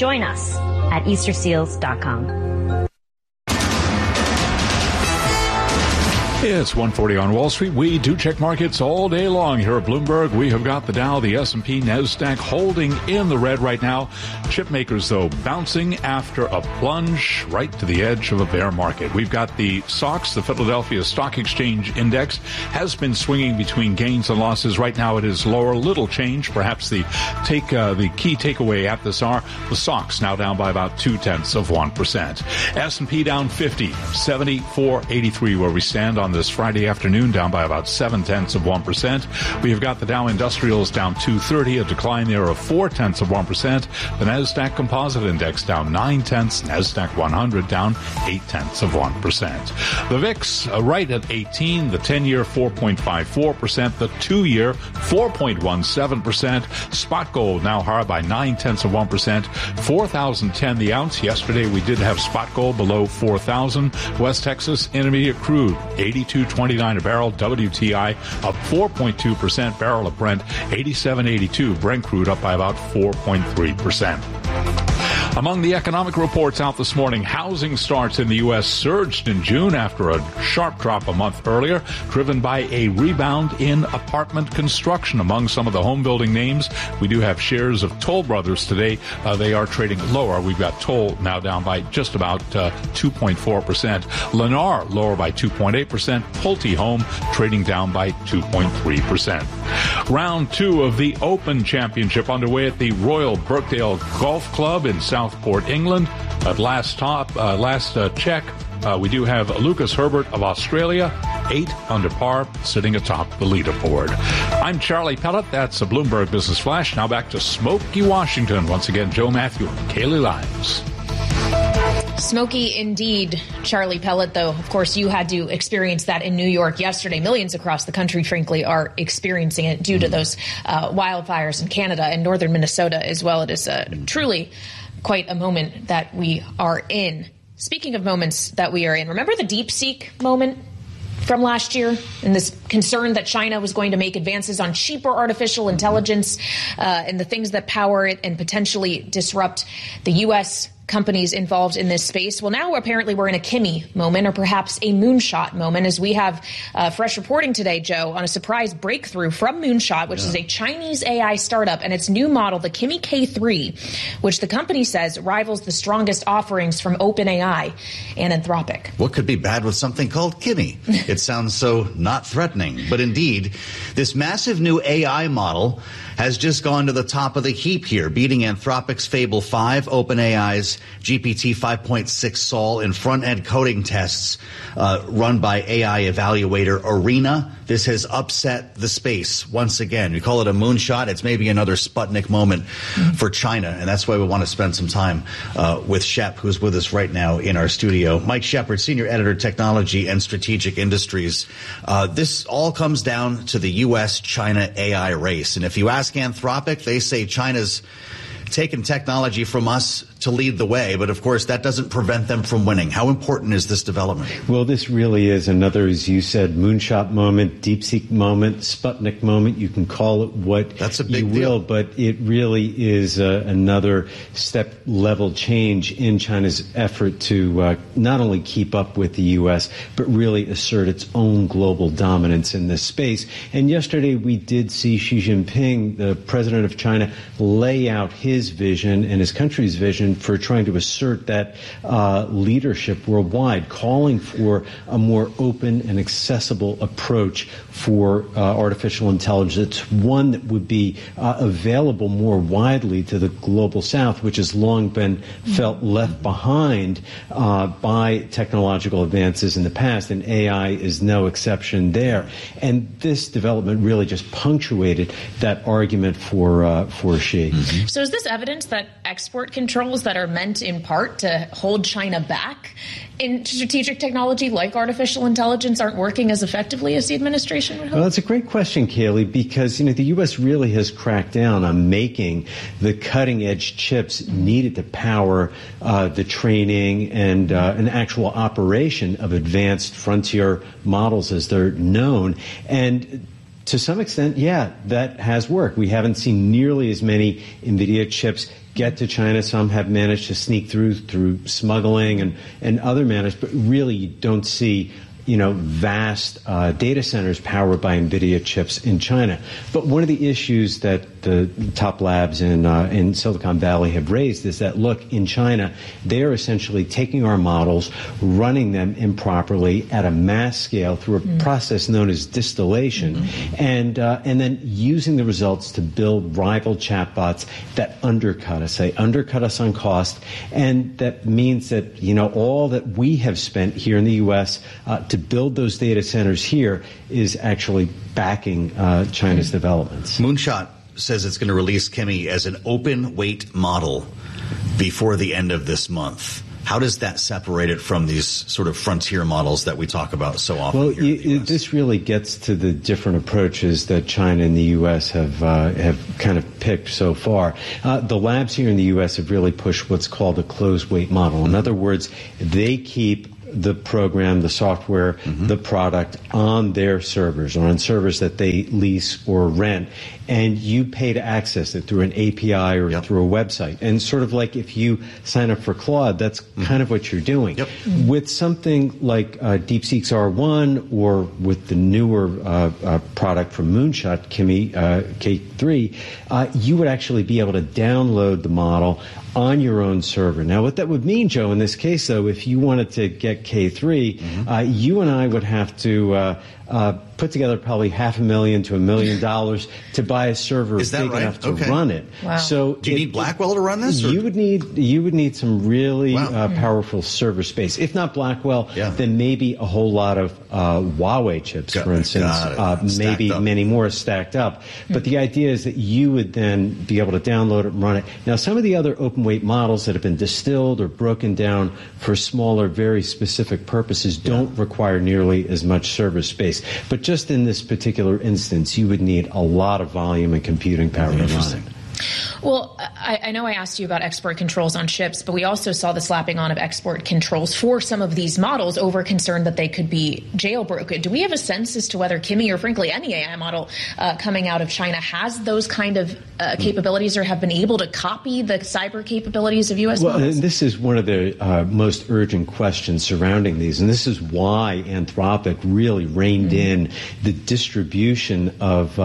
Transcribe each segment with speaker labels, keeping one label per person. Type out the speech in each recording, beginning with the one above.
Speaker 1: Join us at EasterSeals.com.
Speaker 2: It's 1:40 on Wall Street. We do check markets all day long here at Bloomberg. We have got the Dow, the S&P, NASDAQ holding in the red right now. Chip makers, though, bouncing after a plunge right to the edge of a bear market. We've got the SOX, the Philadelphia Stock Exchange Index, has been swinging between gains and losses. Right now it is lower, little change. Perhaps the key takeaway at this hour, the SOX now down by about 0.2%. S&P down 50, 74.83 where we stand on this Friday afternoon, down by about 0.7%. We have got the Dow Industrials down 230, a decline there of 0.4%. The NASDAQ Composite Index down 0.9, NASDAQ 100 down 0.8%. The VIX right at 18, the 10-year 4.54%, the 2-year 4.17%. Spot gold now higher by 0.9%, 4,010 the ounce. Yesterday we did have spot gold below 4,000. West Texas Intermediate crude 82.29 a barrel. WTI up 4.2%. Barrel of Brent 87.82. Brent crude up by about 4.3%. Among the economic reports out this morning, housing starts in the U.S. surged in June after a sharp drop a month earlier, driven by a rebound in apartment construction. Among some of the home building names, we do have shares of Toll Brothers today. They are trading lower. We've got Toll now down by just about 2.4%. Lennar lower by 2.8%. Pulte Home trading down by 2.3%. Round 2 of the Open Championship underway at the Royal Birkdale Golf Club in Southport, England. At last check, we do have Lucas Herbert of Australia, 8 under par, sitting atop the leaderboard. I'm Charlie Pellet. That's a Bloomberg Business Flash. Now back to Smoky Washington. Once again, Joe Matthew and Kaylee Lyons.
Speaker 3: Smoky indeed, Charlie Pellet, though, of course, you had to experience that in New York yesterday. Millions across the country, frankly, are experiencing it due to those wildfires in Canada and northern Minnesota as well. It is truly quite a moment that we are in. Speaking of moments that we are in, remember the DeepSeek moment from last year and this concern that China was going to make advances on cheaper artificial intelligence and the things that power it and potentially disrupt the U.S. companies involved in this space? Well, now apparently we're in a Kimi moment, or perhaps a moonshot moment, as we have fresh reporting today, Joe, on a surprise breakthrough from Moonshot, which is a Chinese AI startup, and its new model, the Kimi K3, which the company says rivals the strongest offerings from OpenAI and Anthropic.
Speaker 4: What could be bad with something called Kimi? It sounds so not threatening. But indeed, this massive new AI model has just gone to the top of the heap here, beating Anthropic's Fable 5, OpenAI's GPT 5.6 Sol in front-end coding tests run by AI evaluator Arena. This has upset the space once again. We call it a moonshot. It's maybe another Sputnik moment for China, and that's why we want to spend some time with Shep, who's with us right now in our studio. Mike Shepard, Senior Editor, Technology and Strategic Industries. This all comes down to the U.S.-China AI race, and if you ask Anthropic, they say China's taken technology from us to lead the way, but of course that doesn't prevent them from winning. How important is this development?
Speaker 5: Well, this really is another, as you said, moonshot moment, DeepSeek moment, Sputnik moment. You can call it what
Speaker 4: That's a big
Speaker 5: you
Speaker 4: deal.
Speaker 5: will, but it really is another step-level change in China's effort to not only keep up with the U.S., but really assert its own global dominance in this space. And yesterday we did see Xi Jinping, the president of China, lay out his vision and his country's vision for trying to assert that leadership worldwide, calling for a more open and accessible approach for artificial intelligence, one that would be available more widely to the global south, which has long been felt left behind by technological advances in the past, and AI is no exception there. And this development really just punctuated that argument for Xi.
Speaker 3: Mm-hmm. So is this evidence that export controls that are meant in part to hold China back in strategic technology like artificial intelligence aren't working as effectively as the administration would hope?
Speaker 5: Well, that's a great question, Kaylee, because the U.S. really has cracked down on making the cutting-edge chips needed to power the training and an actual operation of advanced frontier models as they're known. And To some extent, yeah, that has worked. We haven't seen nearly as many NVIDIA chips get to China. Some have managed to sneak through smuggling and other manners, but really you don't see vast data centers powered by NVIDIA chips in China. But one of the issues that the top labs in Silicon Valley have raised is that, look, in China, they are essentially taking our models, running them improperly at a mass scale through a process known as distillation, and then using the results to build rival chatbots that undercut us on cost, and that means that all that we have spent here in the U.S. To build those data centers here is actually backing China's developments.
Speaker 4: Moonshot says it's going to release Kimi as an open weight model before the end of this month. How does that separate it from these sort of frontier models that we talk about so often?
Speaker 5: Well,
Speaker 4: here in the US?
Speaker 5: This really gets to the different approaches that China and the U.S. have kind of picked so far. The labs here in the U.S. have really pushed what's called a closed weight model. In other words, they keep the program, the software, the product on their servers or on servers that they lease or rent, and you pay to access it through an API or through a website. And sort of like if you sign up for Claude, that's kind of what you're doing. With something like DeepSeek's R1 or with the newer product from Moonshot, Kimi K3, you would actually be able to download the model on your own server. Now, what that would mean, Joe, in this case, though, if you wanted to get K3, you and I would have to put together probably $500,000 to $1 million to buy a server big enough to run it.
Speaker 3: Wow.
Speaker 5: So
Speaker 4: do you need Blackwell to run this?
Speaker 5: You would need some really powerful server space. If not Blackwell, then maybe a whole lot of Huawei chips, for instance, maybe many more stacked up. But the idea is that you would then be able to download it and run it. Now, some of the other open weight models that have been distilled or broken down for smaller, very specific purposes don't require nearly as much server space. But just in this particular instance, you would need a lot of volume and computing power to run it.
Speaker 3: Well, I know I asked you about export controls on chips, but we also saw the slapping on of export controls for some of these models over concern that they could be jailbroken. Do we have a sense as to whether Kimi or frankly any AI model coming out of China has those kind of capabilities or have been able to copy the cyber capabilities of U.S. models?
Speaker 5: Well, this is one of the most urgent questions surrounding these, and this is why Anthropic really reined in the distribution of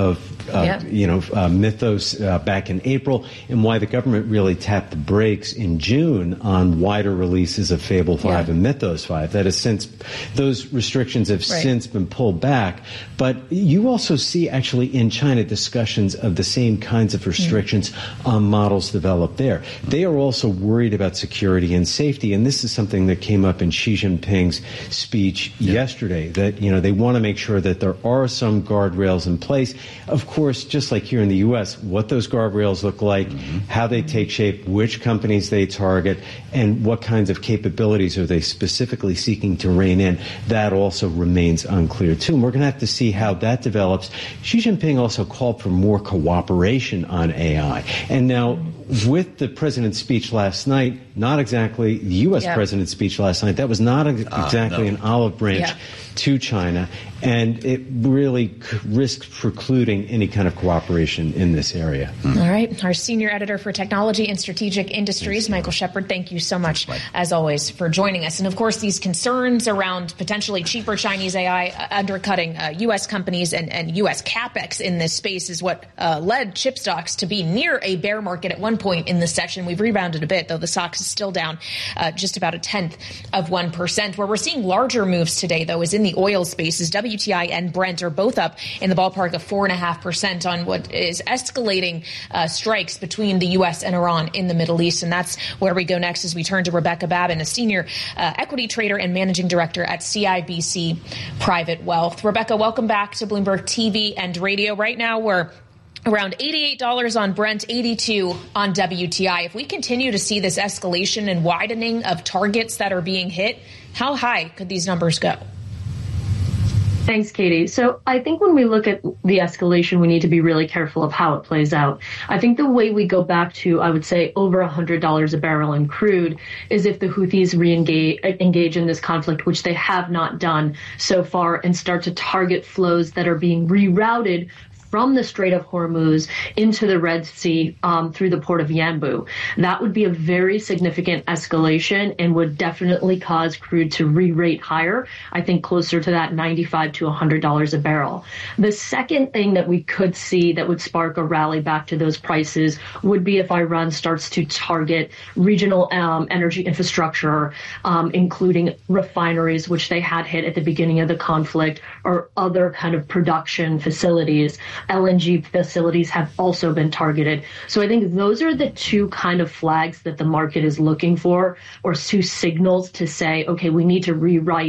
Speaker 5: Mythos back in April, and why the government really tapped the brakes in June on wider releases of Fable 5 and Mythos 5. That has since, those restrictions have since been pulled back. But you also see actually in China discussions of the same kinds of restrictions on models developed there. They are also worried about security and safety, and this is something that came up in Xi Jinping's speech yesterday, that they want to make sure that there are some guardrails in place. Of course, just like here in the U.S., what those guardrails look like, how they take shape, which companies they target, and what kinds of capabilities are they specifically seeking to rein in, that also remains unclear, too. And we're going to have to see how that develops. Xi Jinping also called for more cooperation on AI. And now, with the president's speech last night, not exactly the U.S. president's speech last night, that was not exactly an olive branch to China, and it really risks precluding any kind of cooperation in this area.
Speaker 3: All right. Our senior editor for technology and strategic industries, Michael Shepard, thank you so much, as always, for joining us. And, of course, these concerns around potentially cheaper Chinese AI undercutting U.S. companies and U.S. capex in this space is what led chip stocks to be near a bear market at one point in the session. We've rebounded a bit, though the SOX is still down just about 0.1%. Where we're seeing larger moves today, though, is in the oil spaces. WTI and Brent are both up in the ballpark of 4.5% on what is escalating strikes between the U.S. and Iran in the Middle East. And that's where we go next as we turn to Rebecca Babin, a senior equity trader and managing director at CIBC Private Wealth. Rebecca, welcome back to Bloomberg TV and Radio. Right now, we're around $88 on Brent, $82 on WTI. If we continue to see this escalation and widening of targets that are being hit, how high could these numbers go?
Speaker 6: Thanks, Katie. So I think when we look at the escalation, we need to be really careful of how it plays out. I think the way we go back to, I would say, over $100 a barrel in crude is if the Houthis engage in this conflict, which they have not done so far, and start to target flows that are being rerouted from the Strait of Hormuz into the Red Sea through the port of Yanbu. That would be a very significant escalation and would definitely cause crude to re-rate higher, I think closer to that $95 to $100 a barrel. The second thing that we could see that would spark a rally back to those prices would be if Iran starts to target regional energy infrastructure, including refineries, which they had hit at the beginning of the conflict, or other kind of production facilities. LNG facilities have also been targeted. So I think those are the two kind of flags that the market is looking for, or two signals to say, okay, we need to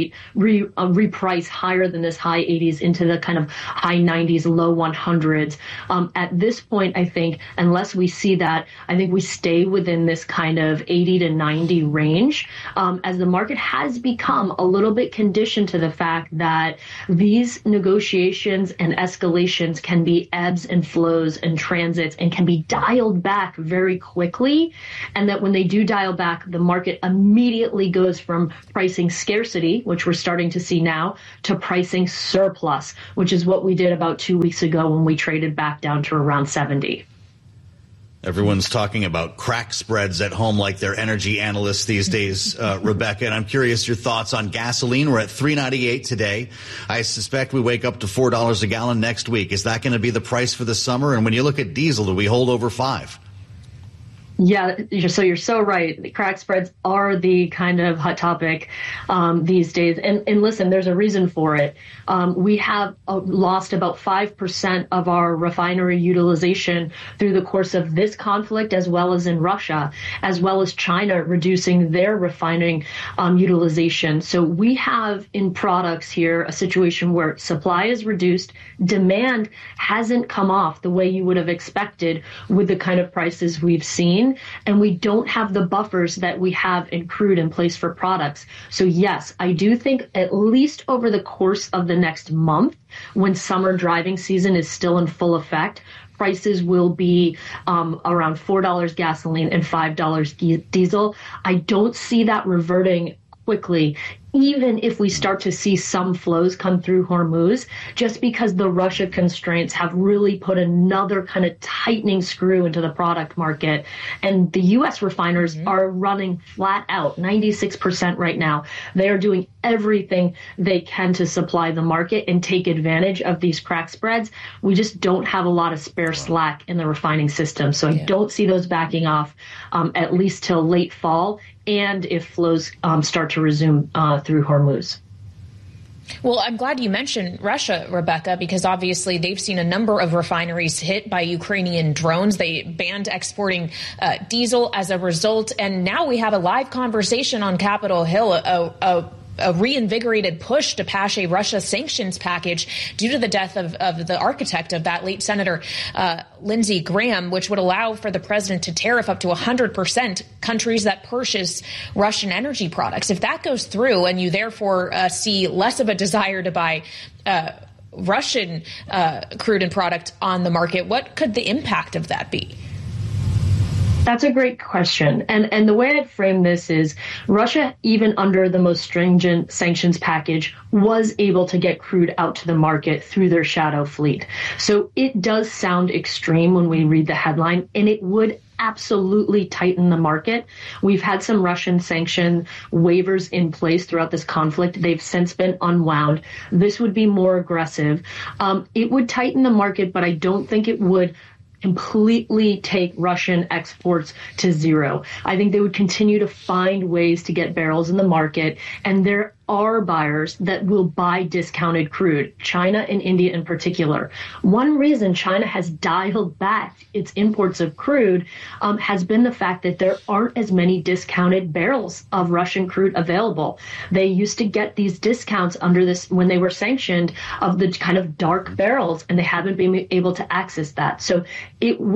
Speaker 6: reprice higher than this high 80s into the kind of high 90s, low 100s. At this point, I think, unless we see that, I think we stay within this kind of 80 to 90 range, as the market has become a little bit conditioned to the fact that these negotiations and escalations can be ebbs and flows and transits and can be dialed back very quickly. And that when they do dial back, the market immediately goes from pricing scarcity, which we're starting to see now, to pricing surplus, which is what we did about 2 weeks ago when we traded back down to around 70.
Speaker 4: Everyone's talking about crack spreads at home like they're energy analysts these days, Rebecca. And I'm curious your thoughts on gasoline. We're at $3.98 today. I suspect we wake up to $4 a gallon next week. Is that going to be the price for the summer? And when you look at diesel, do we hold over $5?
Speaker 6: Yeah, so you're so right. The crack spreads are the kind of hot topic these days. And listen, there's a reason for it. We have lost about 5% of our refinery utilization through the course of this conflict, as well as in Russia, as well as China reducing their refining utilization. So we have in products here a situation where supply is reduced, demand hasn't come off the way you would have expected with the kind of prices we've seen. And we don't have the buffers that we have in crude in place for products. So yes, I do think at least over the course of the next month, when summer driving season is still in full effect, prices will be around $4 gasoline and $5 diesel. I don't see that reverting quickly, even if we start to see some flows come through Hormuz, just because the Russia constraints have really put another kind of tightening screw into the product market. And the U.S. refiners are running flat out, 96% right now. They are doing everything they can to supply the market and take advantage of these crack spreads. We just don't have a lot of spare slack in the refining system. So I don't see those backing off at least till late fall, and if flows start to resume through Hormuz.
Speaker 3: Well, I'm glad you mentioned Russia, Rebecca, because obviously they've seen a number of refineries hit by Ukrainian drones. They banned exporting diesel as a result. And now we have a live conversation on Capitol Hill, a reinvigorated push to pass a Russia sanctions package due to the death of the architect of that, late Senator Lindsey Graham, which would allow for the president to tariff up to 100% countries that purchase Russian energy products. If that goes through and you therefore see less of a desire to buy Russian crude and product on the market, what could the impact of that be?
Speaker 6: That's a great question. And the way I'd frame this is Russia, even under the most stringent sanctions package, was able to get crude out to the market through their shadow fleet. So it does sound extreme when we read the headline, and it would absolutely tighten the market. We've had some Russian sanction waivers in place throughout this conflict. They've since been unwound. This would be more aggressive. It would tighten the market, but I don't think it would completely take Russian exports to zero. I think they would continue to find ways to get barrels in the market, and there are buyers that will buy discounted crude, China and India in particular. One reason China has dialed back its imports of crude has been the fact that there aren't as many discounted barrels of Russian crude available. They used to get these discounts under this when they were sanctioned of the kind of dark barrels, and they haven't been able to access that. So it would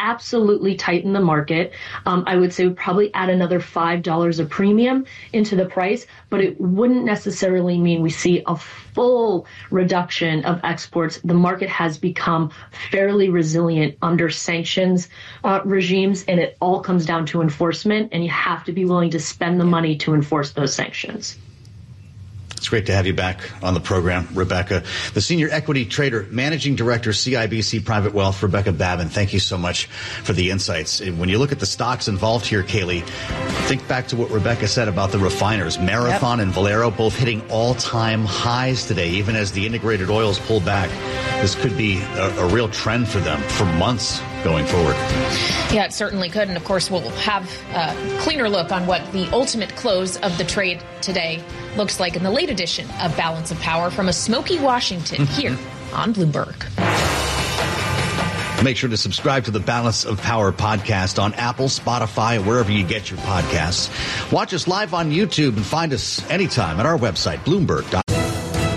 Speaker 6: absolutely tighten the market. I would say would probably add another $5 a premium into the price, but it wouldn't necessarily mean we see a full reduction of exports. The market has become fairly resilient under sanctions regimes, and it all comes down to enforcement, and you have to be willing to spend the money to enforce those sanctions.
Speaker 4: It's great to have you back on the program, Rebecca. The Senior Equity Trader, Managing Director, CIBC Private Wealth, Rebecca Babin. Thank you so much for the insights. When you look at the stocks involved here, Kaylee, think back to what Rebecca said about the refiners. Marathon and Valero both hitting all-time highs today, even as the integrated oils pull back. This could be a real trend for them for months going forward.
Speaker 3: Yeah, it certainly could. And of course, we'll have a cleaner look on what the ultimate close of the trade today looks like in the late edition of Balance of Power from a smoky Washington here on Bloomberg.
Speaker 4: Make sure to subscribe to the Balance of Power podcast on Apple, Spotify, wherever you get your podcasts. Watch us live on YouTube and find us anytime at our website, Bloomberg.com.